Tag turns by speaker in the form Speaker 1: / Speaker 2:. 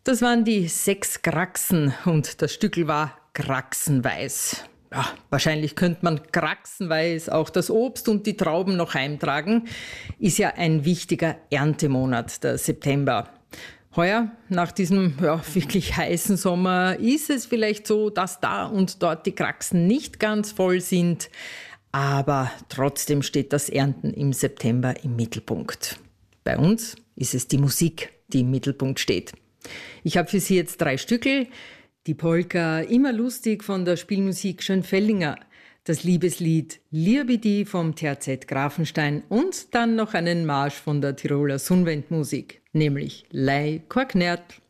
Speaker 1: Das waren die 6 Kraxen und das Stückel war Kraxenweiß. Ja, wahrscheinlich könnte man Kraxenweiß auch das Obst und die Trauben noch heimtragen. Ist ja ein wichtiger Erntemonat, der September. Heuer, nach diesem wirklich heißen Sommer, ist es vielleicht so, dass da und dort die Kraxen nicht ganz voll sind. Aber trotzdem steht das Ernten im September im Mittelpunkt. Bei uns ist es die Musik, die im Mittelpunkt steht. Ich habe für Sie jetzt 3 Stückel. Die Polka Immer lustig von der Spielmusik Schönfellinger, das Liebeslied Liebidi vom THZ Grafenstein und dann noch einen Marsch von der Tiroler Sonnwendmusik, nämlich Lei Korknertl.